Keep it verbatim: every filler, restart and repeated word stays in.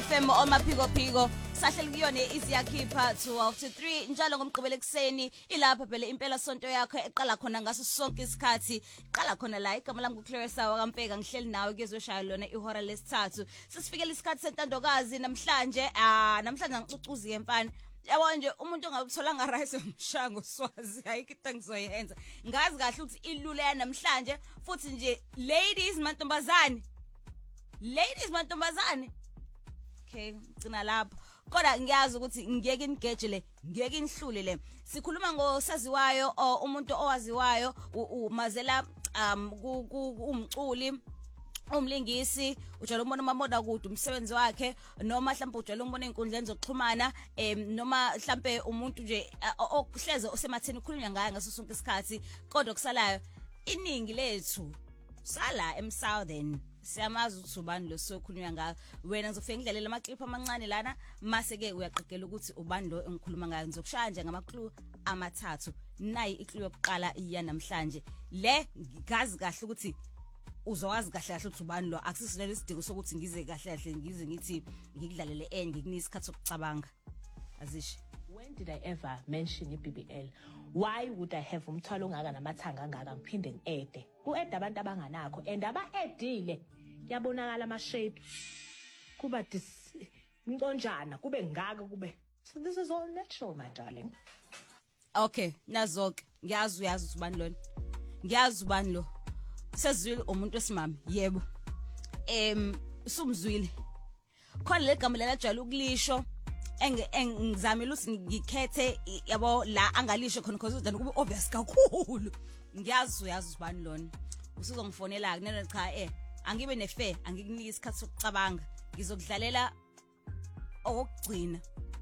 F M omaphiko phiko sahleli kuyona isiyakhipha twelve to three njalo ngomgqibelo ekseni ilapha phela impela sonto yakho eqala khona ngaso sonke isikhathi qala khona la igama lami uClarissa wakaMpeka ngihleli nawe kezoshaya lona ihora lesithathu sesifikele isikhathi sentandokazi namhlanje ah namhlanje ngicucuzi yemfana yabo nje umuntu ongabutholanga rice umshango swazi ayikho into ngizoyenza ngazi kahle ukuthi ilula namhlanje futhi nje ladies mantombazane ladies mantombazane okay ngicina lapho kodwa ngiyazi ukuthi ngiyeke ingejele ngiyeke inhlule le sikhuluma ngosaziwayo umuntu owaziwayo umazela um umculi umlingisi ujalo umbona mamoda kude umsebenzi wakhe noma mhlawumbe ujalo umbona inkundleni zokuxhumana em noma mhlawumbe umuntu nje okuhleze osematheni ukhulunywa ngaye ngaso sonke isikhathi kodwa kusalayo iningi lethu sala em Southern siyamazi ukuthi ubani lo sokhulunywa ngayo wena ngizofika ngidlalela amaclip amancane lana mase ke uyaqhegela ukuthi ubani lo engikhuluma ngayo ngizokushaya nje ngama-clue amathathu nayi iclue yokuqala iya namhlanje le ngazi kahle ukuthi uzowazi kahle kahle ukuthi ubani lo akusisinele isidingo sokuthi ngize kahle kahle ngize ngithi ngikudlalele en ngikunika isikhathi sokucabanga azisho. When did I ever mention i-B B L? Why would I have umthwalo ongaka namathanga angaka ngiphinde ngi-ede ku-ede abantu abanganakho and aba-edile yabonakala ama-shape kuba mconjana kube ngaka kube so this is all natural my darling. Okay nazoke ngiyazi uyazi ukuthi ubani lona ngiyazi ubani lo sezwile umuntu wesimami yebo em usumzwile khona le gama lana jalo ukulisho engizamile ukuthi ngikhethe yabo la angalisho khona because udani kube obvious kakhulu ngiyazi uyazi ubani lona usuzongifonela kunena cha eh angibe nefair angikunika isikhathi sokucabanga ngizokudlalela okugcina